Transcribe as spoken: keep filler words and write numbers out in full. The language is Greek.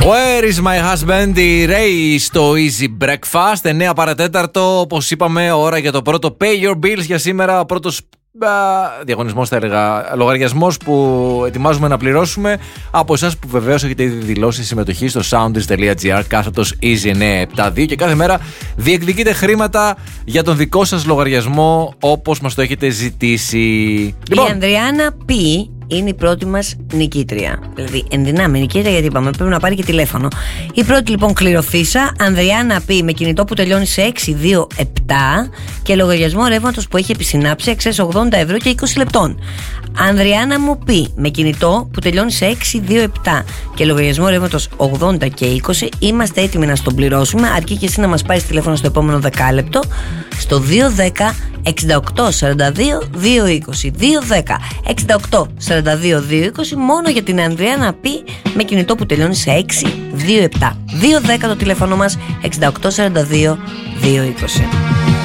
Where is my husband, η Ray στο Easy Breakfast. εννέα παρατέταρτο, όπως είπαμε, ώρα για το πρώτο Pay Your Bills για σήμερα. Ο πρώτος διαγωνισμός, θα έλεγα, λογαριασμός που ετοιμάζουμε να πληρώσουμε από εσάς που βεβαίως έχετε ήδη δηλώσει συμμετοχή στο soundis.gr κάθετος Easy εννιακόσια εβδομήντα δύο και κάθε μέρα διεκδικείτε χρήματα για τον δικό σας λογαριασμό όπως μας το έχετε ζητήσει. Η Λοιπόν, Ανδριάννα Π είναι η πρώτη μας νικήτρια. Δηλαδή, ενδυνάμει νικήτρια, γιατί είπαμε πρέπει να πάρει και τηλέφωνο. Η πρώτη λοιπόν κληρωθήσα, Ανδριάννα Π, με κινητό που τελειώνει σε έξι δύο επτά και λογαριασμό ρεύματος που έχει επισυνάψει εξές ογδόντα ευρώ και είκοσι λεπτών. Ανδριάννα μου Π, με κινητό που τελειώνει σε έξι δύο επτά και λογαριασμό ρεύματος ογδόντα και είκοσι. Είμαστε έτοιμοι να στον πληρώσουμε, αρκεί και εσύ να μας πάρεις τηλέφωνο στο επόμενο δεκάλεπτο στο δύο ένα μηδέν εξήντα οκτώ σαράντα δύο δύο είκοσι. δύο ένα μηδέν εξήντα οκτώ σαράντα δύο δύο είκοσι, μόνο για την Ανδριάννα Π με κινητό που τελειώνει σε έξι δύο επτά. δύο ένα μηδέν το τηλέφωνο μας, εξήντα οκτώ σαράντα δύο δύο είκοσι.